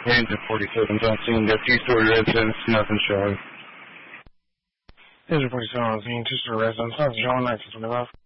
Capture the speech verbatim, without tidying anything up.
Ranger forty-seven, don't see the two-story residence, nothing showing. Ranger forty-seven, on scene, two-story residence, nothing showing, nineteen twenty-five.